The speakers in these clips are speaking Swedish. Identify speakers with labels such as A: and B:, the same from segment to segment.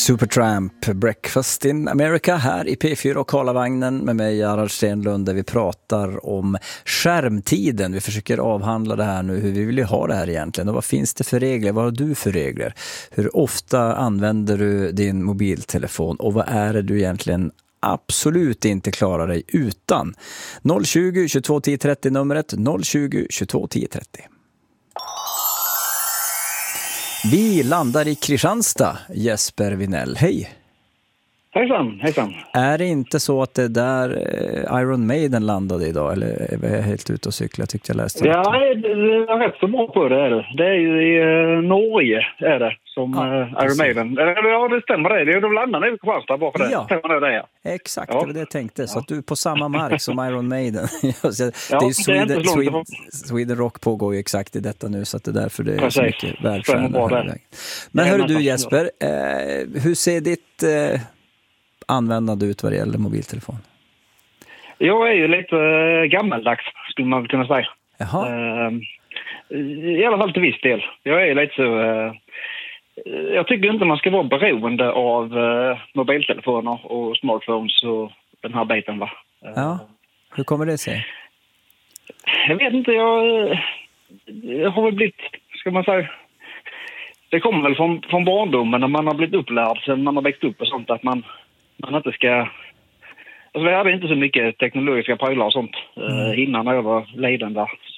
A: Supertramp, Breakfast in America här i P4 och Karlavagnen med mig Gerhard Stenlund, där vi pratar om skärmtiden. Vi försöker avhandla det här nu, hur vi vill ha det här egentligen och vad finns det för regler, vad har du för regler? Hur ofta använder du din mobiltelefon och vad är det du egentligen absolut inte klarar dig utan? 020 22 10 30 numret, 020 22 10 30. Vi landar i Kristianstad, Jesper Vinell. Hej!
B: Hejsan, hejsan.
A: Är det inte så att det där Iron Maiden landade idag? Eller är jag helt ute och cykla? Jag tyckte jag läste.
B: Ja, det är rätt så bra på det är det. Det är ju i Norge är det som Iron Maiden. Ja, det stämmer det. De landade i Kristianstad bara för det.
A: Ja,
B: stämmer det, ja.
A: Exakt, det var det jag tänkte. Så att du är på samma mark som Iron Maiden. Det är ju Sweden Rock pågår ju exakt i detta nu, så att det är därför det är så mycket världsstjärnor. Men hörru du Jesper, hur ser ditt användande ut vad det gäller mobiltelefon?
B: Jag är ju lite gammaldags skulle man kunna säga.
A: Jaha.
B: I alla fall till viss del. Jag är lite så... jag tycker inte man ska vara beroende av mobiltelefoner och smartphones och den här biten, va?
A: Ja, hur kommer det sig?
B: Jag vet inte, jag har väl blivit, ska man säga... Det kommer väl från barndomen när man har blivit upplärd sen man har växt upp och sånt, att man inte ska... Alltså vi hade inte så mycket teknologiska prylar och sånt innan jag var leden där. Så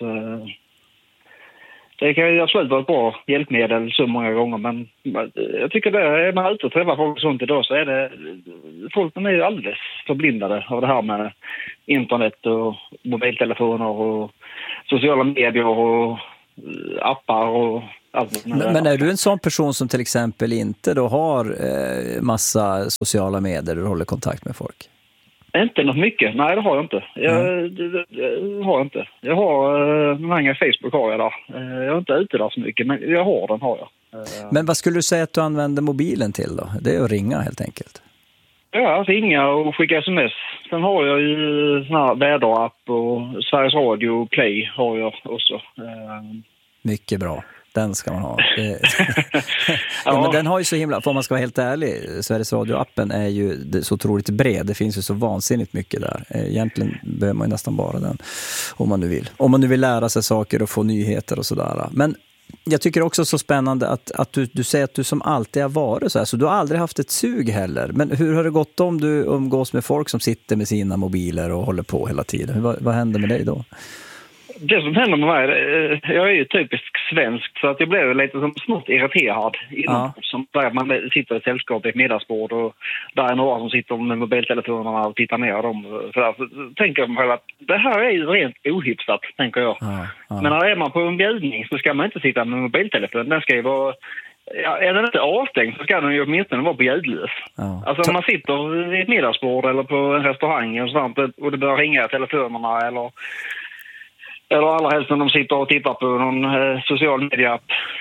B: det kan ju absolut vara ett bra hjälpmedel så många gånger, men jag tycker det är man ute och träffar folk och sånt idag så är det... Folk är ju alldeles förblindade av det här med internet och mobiltelefoner och sociala medier och appar och...
A: Men är du en sån person som till exempel inte då har massa sociala medier där du håller kontakt med folk?
B: Inte något mycket. Nej, det har jag inte. Jag har inte. Jag har många Facebook har jag där. Jag är inte ute där så mycket, men jag har jag.
A: Men vad skulle du säga att du använder mobilen till då? Det är att ringa helt enkelt.
B: Ja, ringa och skicka sms. Sen har jag ju sån här väderapp och Sveriges Radio Play har jag också.
A: Mycket bra. Den ska man ha. Ja, men den har ju så himla, för om man ska vara helt ärlig, Sveriges Radio-appen är ju så otroligt bred. Det finns ju så vansinnigt mycket där. Egentligen behöver man ju nästan bara den om man nu vill. Om man nu vill lära sig saker och få nyheter och sådär. Men jag tycker också så spännande att du säger att du som alltid har varit så här. Så du har aldrig haft ett sug heller. Men hur har det gått om du umgås med folk som sitter med sina mobiler och håller på hela tiden? Vad händer med dig då?
B: Det som händer med mig, jag är ju typiskt svensk så att jag blev lite som smått irriterad som där man sitter i ett sällskap i ett middagsbord och där är några som sitter med mobiltelefonerna och tittar ner dem. Så tänker jag mig att det här är ju rent ohyfsat, tänker jag. Men när är man på en bjudning så ska man inte sitta med mobiltelefon. Den ska ju vara... Ja, är den inte avstängd så ska den ju åtminstone vara på ljudlös. Alltså om man sitter i ett middagsbord eller på en restaurang och sånt och det börjar ringa i telefonerna eller allra helst när de sitter och tittar på någon social media-app.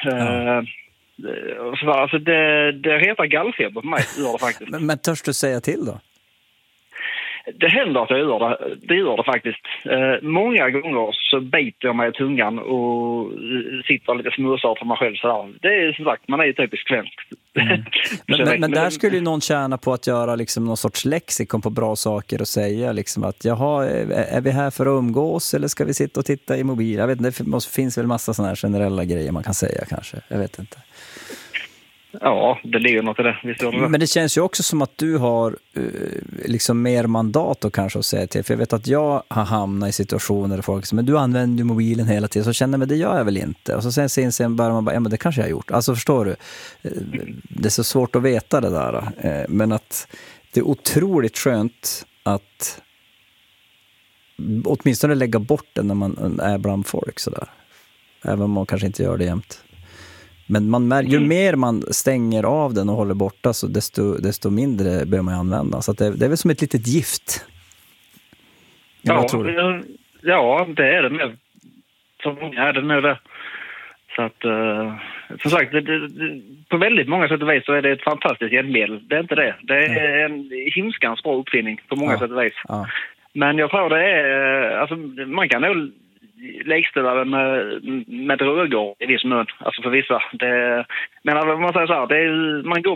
B: Alltså det heter gallfeber på mig, gör det faktiskt.
A: Men törs du säga till då?
B: Det händer att jag gör det. Det gör det faktiskt. Många gånger så biter jag mig i tungan och sitter lite smusar för mig själv. Sådär. Det är som sagt, man är ju typiskt svensk.
A: Men där skulle ju någon tjäna på att göra liksom någon sorts lexikon på bra saker och säga liksom att jaha, är vi här för att umgås eller ska vi sitta och titta i mobil? Jag vet inte, det finns väl massa sådana här generella grejer man kan säga kanske. Jag vet inte.
B: Ja, det ligger något i det.
A: Men det känns ju också som att du har liksom mer mandat och kanske att säga till. För jag vet att jag har hamnat i situationer där folk säger, men du använder ju mobilen hela tiden. Så känner man, det gör jag väl inte. Och så sen börjar man bara, ja men det kanske jag har gjort. Alltså förstår du, det är så svårt att veta det där. Men att det är otroligt skönt att åtminstone lägga bort den när man är bland folk sådär. Även om man kanske inte gör det jämt. Men man märker, ju mer man stänger av den och håller borta så desto mindre bör man använda. Så att det är väl som ett litet gift.
B: Ja, det är det med. Så många är det nu det. Så att, som sagt, på väldigt många sätt och vis så är det ett fantastiskt hjälpmedel. Det är inte det. Det är en himskans bra uppfinning på många sätt och vis. Ja. Men jag tror det är, alltså man kan nog likställa det med droger i viss mån, alltså för vissa. Men man säger så här, man går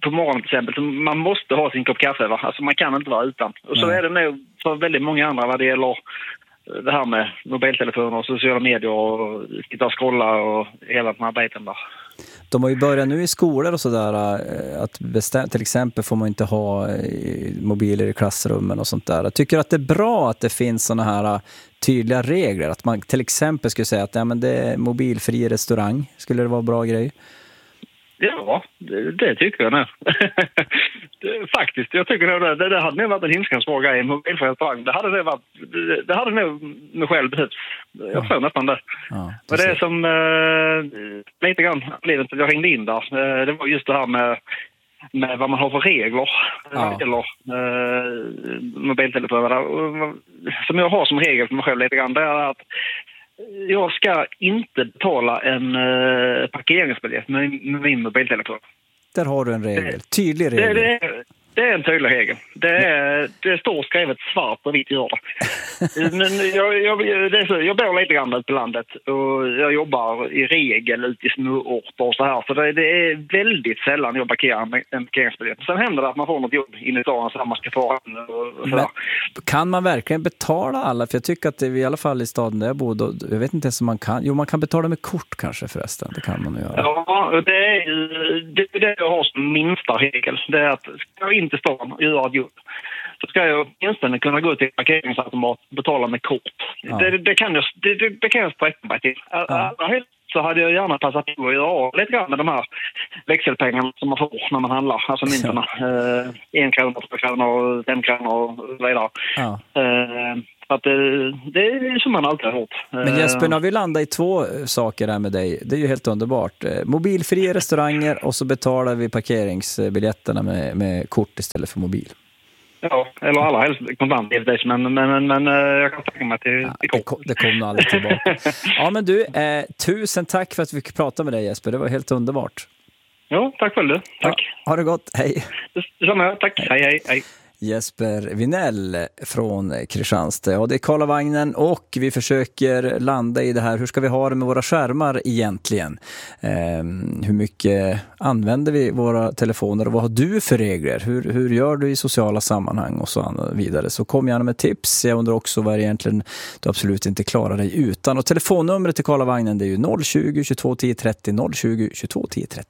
B: på morgonen till exempel, så man måste ha sin kopp kaffe, va? Alltså man kan inte vara utan. Och så är det nog för väldigt många andra vad det gäller det här med mobiltelefoner och sociala medier och sitta och scrolla och hela den här biten där.
A: De har ju börjat nu i skolor och sådär att till exempel får man inte ha mobiler i klassrummen och sånt där. Jag tycker att det är bra att det finns såna här tydliga regler. Att man till exempel skulle säga att men det är mobilfri restaurang. Skulle det vara en bra grej?
B: Ja, det tycker jag nu. Faktiskt, jag tycker det hade nog varit en himskans bra grej. Mobilfri restaurang. Det hade nog mig själv behövts. Jag tror nästan det. Ja, men det är som lite grann livet att jag ringde in där. Det var just det här med vad man har för regler eller mobiltelefoner. Som jag har som regel för mig själv lite grann, det är att jag ska inte betala en parkeringsbiljett med min mobiltelefon.
A: Där har du en regel. Tydlig regel.
B: Det är en tydlig regel. Det står skrivet svart på vitt gör det. Men jag bor lite grann ute på landet och jag jobbar i regel ute i småorter och så här. Så det är väldigt sällan jag parkerar med en parkeringsbiljett. Sen händer det att man får något jobb in i stan så man ska få och så där. Kan
A: man verkligen betala alla? För jag tycker att det är i alla fall i staden där jag bor, jag vet inte ens om man kan. Jo, man kan betala med kort kanske förresten. Det kan man göra.
B: Ja, det är det jag har som minsta regel. Det är att ska jag in till stan och göra ett jobb, så ska jag åtminstone kunna gå till parkeringsautomat och betala med kort. Ja. Det kan jag sträcka mig till. Så hade jag gärna passat på att göra lite grann med de här växelpengarna som man får när man handlar. Alltså myntorna. 1 krona, 2 kronor, 5 kronor och så vidare. Ja. Att det är som man alltid har gjort.
A: Men Jesper, när vi landar i 2 saker här med dig, det är ju helt underbart. Mobilfria restauranger och så betalar vi parkeringsbiljetterna med kort istället för mobil.
B: Ja, eller alla helst kontant givetvis, men jag kan tänka mig till kort.
A: Det kommer aldrig tillbaka. Ja, men du, tusen tack för att vi fick prata med dig, Jesper. Det var helt underbart.
B: Ja, tack själv du. Tack.
A: Ja, ha det gott, hej.
B: Detsamma, tack. Hej.
A: Jesper Vinell från Kristianstad. Ja, det är Karlavagnen och vi försöker landa i det här. Hur ska vi ha det med våra skärmar egentligen? Hur mycket använder vi våra telefoner och vad har du för regler? Hur gör du i sociala sammanhang och så vidare? Så kom gärna med tips. Jag undrar också vad egentligen du absolut inte klarar dig utan. Och telefonnumret till Karlavagnen det är ju 020 22 10 30 020 22 10 30.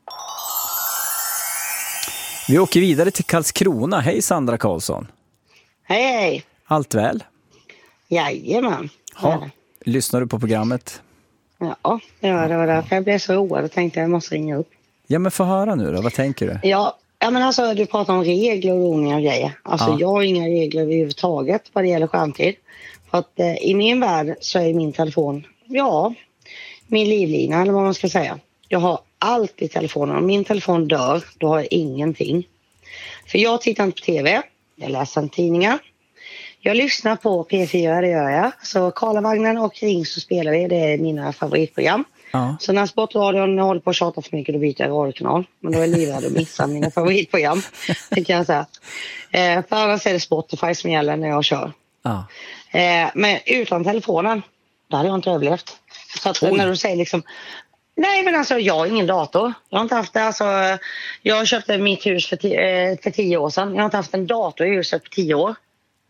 A: Vi åker vidare till Karlskrona. Hej Sandra Karlsson.
C: Hej.
A: Allt väl?
C: Jajamän.
A: Ja. Lyssnar du på programmet?
C: Ja, det var därför jag blev så road och tänkte att jag måste ringa upp.
A: Ja, men få höra nu då. Vad tänker du?
C: Ja men alltså du pratar om regler och olika grejer. Alltså jag har inga regler överhuvudtaget vad det gäller skärmtid. För att i min värld så är min telefon, min livlina eller vad man ska säga. Jag har allt i telefonen. Om min telefon dör, då har jag ingenting. För jag tittar inte på tv. Jag läser tidningar. Jag lyssnar på P4, det gör jag. Så Karlavagnen och Ring så spelar vi. Det är mina favoritprogram. Ja. Så när Sportradion håller på att tjata för mycket, då byter jag radiokanal. Men då är livrad att missa mina favoritprogram. Det kan jag säga. För annars är det Spotify som gäller när jag kör. Ja. Men utan telefonen, då hade jag inte överlevt. Så att när du säger liksom... Nej, men alltså jag har ingen dator. Jag har inte haft det. Alltså, jag köpte mitt hus för 10 år sedan. Jag har inte haft en dator i huset på 10 år.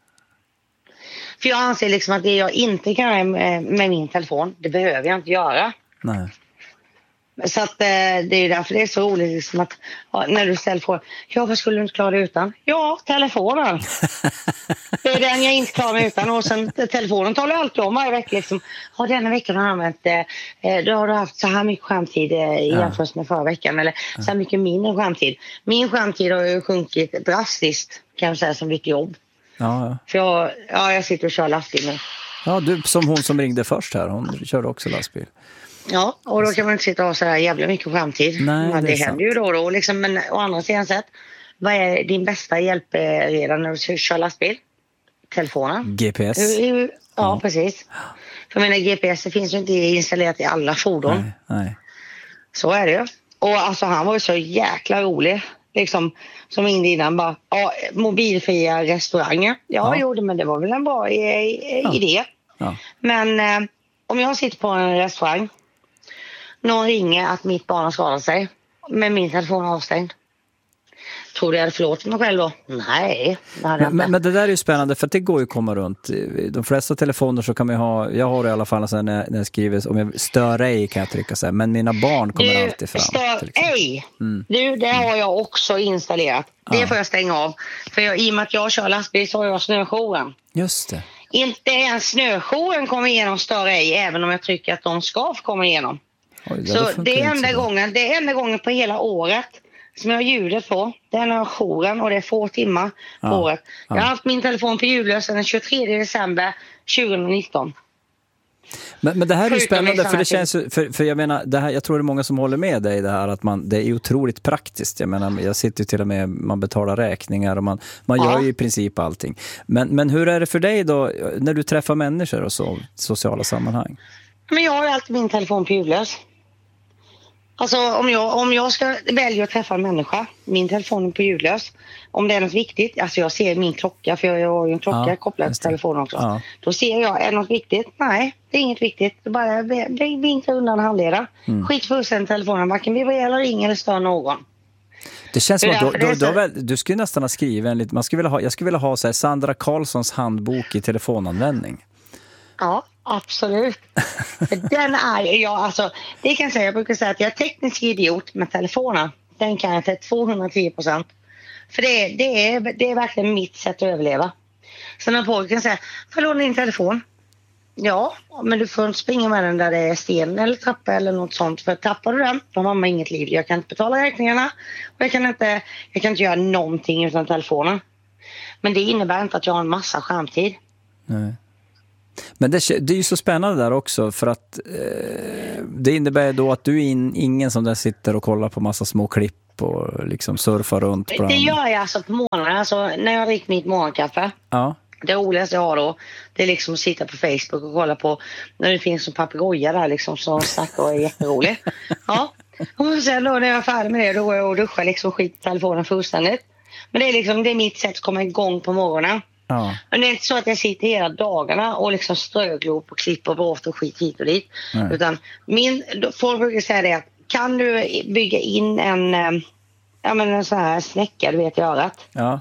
C: För jag anser liksom att det jag inte kan göra med min telefon, det behöver jag inte göra. Nej. Så att det är därför det är så roligt liksom att när du ställer frågan, vad skulle du inte klara det utan? Ja, telefonen. Det är den jag inte klarar mig utan. Och sen telefonen talar alltid om varje vecka liksom, denna veckan har jag använt då har du haft så här mycket skärmtid i jämförelse med förra veckan eller så här mycket mindre skärmtid. Min skärmtid har ju sjunkit drastiskt kan jag säga som mitt jobb. Ja. För jag sitter och kör lastbil nu.
A: Ja, du som hon som ringde först här, hon körde också lastbil.
C: Ja, och då kan man inte sitta och ha så här jävla mycket skärmtid. Nej, men det händer ju då och då. Liksom, men å andra sidan sett, vad är din bästa hjälp redan när du kör lastbil? Telefonen.
A: GPS.
C: Ja, precis. För mina GPS finns ju inte installerat i alla fordon.
A: Nej.
C: Så är det ju. Och alltså han var ju så jäkla rolig. Liksom, som innan bara, mobilfria restauranger. Men det var väl en bra idé. Ja. Men om jag sitter på en restaurang, någon ringer att mitt barn har skadat sig, men min telefon är avstängd. Tror du jag hade förlåtit mig själv då? Nej, det hade jag inte.
A: Men det där är ju spännande, för det går ju att komma runt. De flesta telefoner så kan man ha, jag har i alla fall så när jag skriver, om jag stör ej kan jag trycka så här, men mina barn kommer alltid fram.
C: Stör ej! Du, det har jag också installerat. Det får jag stänga av. För i och med att jag kör lastbil så har jag snöjouren.
A: Just det.
C: Inte ens snöjouren kommer igenom stör ej, även om jag tycker att de ska komma igenom.
A: Oj,
C: så det är enda gången på hela året som jag har ljudet på. Det är när jag har jouren och det är få timmar på året. Jag har haft min telefon på ljudlös den 23 december 2019.
A: Men det här är ju spännande, för det känns för jag menar, det här, jag tror det är många som håller med dig i det här, att det är otroligt praktiskt. Jag menar, jag sitter ju till och med, man betalar räkningar och man gör ju i princip allting. Men hur är det för dig då när du träffar människor och så, sociala sammanhang?
C: Men jag har alltid min telefon på ljudlös. Alltså om jag ska välja att träffa en människa, min telefon är på ljudlös. Om det är något viktigt, alltså jag ser min klocka, för jag har ju en klocka kopplad till telefonen också. Ja. Då ser jag, är det något viktigt? Nej, det är inget viktigt. Det bara vinkar undan handleda. Skit fullständigt telefonen, varken vibrerar eller ringer eller stör någon.
A: Det känns som att du skulle nästan ha skrivit jag skulle vilja ha så här, Sandra Karlssons handbok i telefonanvändning. Ja,
C: absolut. Den är alltså, det kan jag säga, jag brukar säga att jag är teknisk idiot med telefonen. Den kan jag till 210%. För det är verkligen mitt sätt att överleva. Så när folk kan säga, får låna din telefon? Ja, men du får inte springa med den där det är sten eller trappa eller något sånt. För tappar du den, då har man inget liv. Jag kan inte betala räkningarna och jag kan inte göra någonting utan telefonen. Men det innebär inte att jag har en massa skärmtid.
A: Nej. Men det är ju så spännande där också, för att det innebär då att du är ingen som där sitter och kollar på massa små klipp och liksom surfar runt på
C: det gör jag alltså på morgonen, alltså när jag dricker mitt morgonkaffe. Ja. Det roligaste jag har då, det är liksom att sitta på Facebook och kolla på när det finns en papegoja där liksom som snackar och är jätterolig. Ja. Och sen då när jag är färdig med det, då går jag och duschar liksom, skit telefonen fullständigt. Men det är liksom, det är mitt sätt att komma igång på morgonen. Ja. Men det är inte så att jag sitter hela dagarna och liksom ströglop och klipper bort och skit hit och dit. Nej. Utan folk brukar säga det att kan du bygga in en sån här snäcka, du vet i örat. Ja.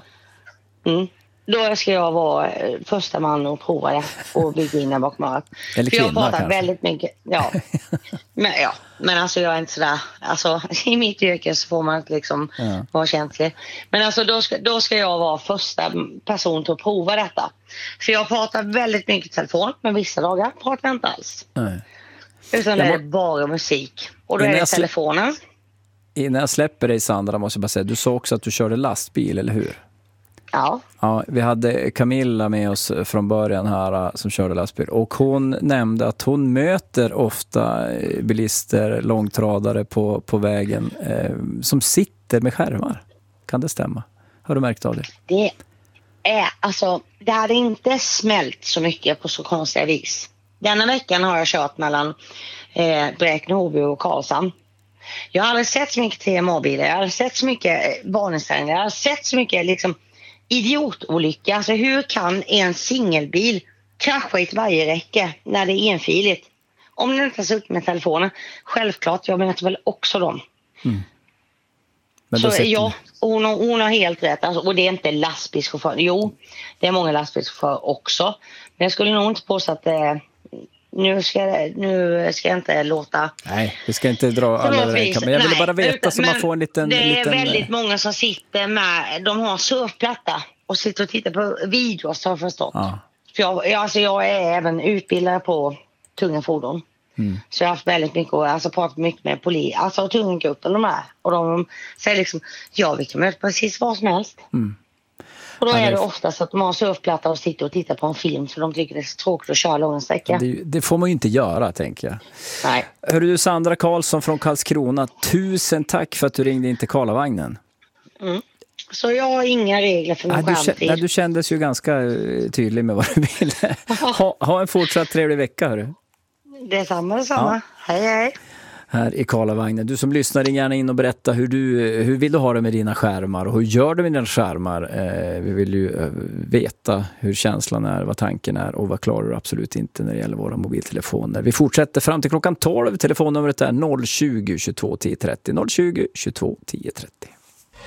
C: Då ska jag vara första man och prova det och bygga in den bakom örat.
A: Eller kvinna,
C: jag pratar väldigt mycket. Ja. Men alltså jag är inte sådär, alltså i mitt yrke så får man liksom vara känslig. Men alltså då ska jag vara första person till att prova detta. För jag pratar väldigt mycket i telefon, men vissa dagar pratar jag inte alls. Nej. Utan det är bara musik. Och då är det telefonen.
A: Innan jag släpper dig, Sandra, måste jag bara säga, du sa också att du körde lastbil, eller hur?
C: Ja.
A: Ja, vi hade Camilla med oss från början här som körde lastbil, och hon nämnde att hon möter ofta bilister, långtradare på vägen som sitter med skärmar. Kan det stämma? Har du märkt av det?
C: Det hade inte smält så mycket på så konstiga vis. Denna veckan har jag kört mellan Bräkne-Hoby och Karlshamn. Jag har aldrig sett så mycket TMA-bilar, jag har aldrig sett så mycket varningssignaler, jag har sett så mycket liksom idiotolycka. Alltså hur kan en singelbil krascha i ett vajerräcke när det är enfiligt? Om den inte har suttit med telefonen. Självklart, jag menar väl också dem. Men så ja, hon har helt rätt. Alltså, och det är inte lastbilschaufför. Jo, det är många lastbilschaufförer också. Men jag skulle nog inte påstå att nu ska jag inte låta...
A: Nej, vi ska inte dra alla över. Men jag ville bara veta så man får en liten...
C: Det är väldigt många som sitter med... De har surfplatta och sitter och tittar på videos, har jag förstått. Ja. För jag är även utbildare på tunga fordon. Så jag har haft väldigt mycket och pratat mycket med polis, alltså tunga gruppen de är. Och de säger liksom, ja vi kan möta precis vad som helst. Och då är det ofta så att de har surfplatta och sitter och tittar på en film för de tycker det är så tråkigt att köra långa sträckor.
A: Det får man ju inte göra, tänker jag.
C: Nej.
A: Hör du, Sandra Karlsson från Karlskrona, 1000 tack för att du ringde in till Karlavagnen.
C: Så jag har inga regler för min skärmtid.
A: Du kändes ju ganska tydlig med vad du ville. Ha en fortsatt trevlig vecka, hörru.
C: Detsamma. Ja. Hej.
A: Här i Karlavagnen. Du som lyssnar, ring gärna in och berätta hur vill du ha det med dina skärmar och hur gör du med dina skärmar? Vi vill ju veta hur känslan är, vad tanken är och vad klarar du absolut inte när det gäller våra mobiltelefoner. Vi fortsätter fram till klockan 12. Telefonnumret är 020 22 10 30. 020 22 10 30.